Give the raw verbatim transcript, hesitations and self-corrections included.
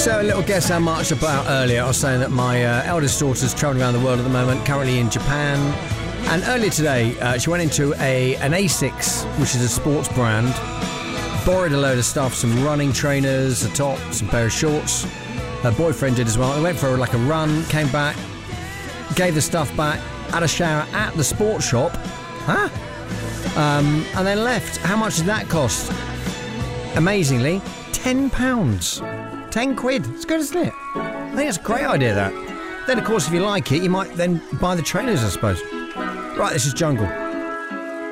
So a little guess how much I put out earlier. I was saying that my uh, eldest daughter's travelling around the world at the moment, currently in Japan. And earlier today, uh, she went into a an Asics, which is a sports brand, borrowed a load of stuff, some running trainers, a top, some pair of shorts. Her boyfriend did as well. They went for like a run, came back, gave the stuff back, had a shower at the sports shop, huh? Um, and then left. How much did that cost? Amazingly, ten pounds. ten quid. It's good, isn't it? I think it's a great idea, that. Then, of course, if you like it, you might then buy the trainers, I suppose. Right, this is Jungle.